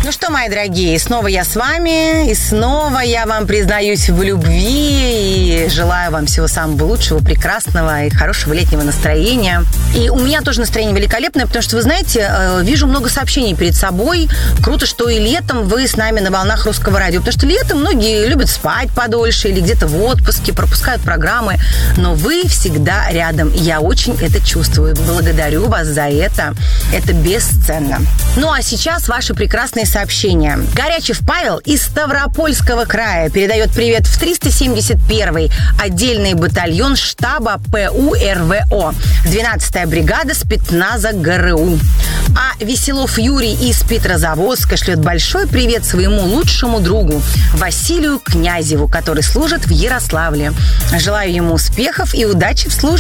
Ну что, мои дорогие, снова я с вами, и снова я вам признаюсь в любви, и желаю вам всего самого лучшего, прекрасного и хорошего летнего настроения. И у меня тоже настроение великолепное, потому что, вы знаете, вижу много сообщений перед собой. Круто, что и летом вы с нами на волнах Русского радио, потому что летом многие любят спать подольше или где-то в отпуске, пропускают программы, но вы всегда рядом, и я очень это чувствую. Благодарю вас за это. Это бесценно. Ну, а сейчас ваши прекрасные сообщения. Горячев Павел из Ставропольского края передает привет в 371-й отдельный батальон штаба ПУ РВО, 12-я бригада спецназа ГРУ. А Веселов Юрий из Петрозаводска шлет большой привет своему лучшему другу Василию Князеву, который служит в Ярославле. Желаю ему успехов и удачи в службе.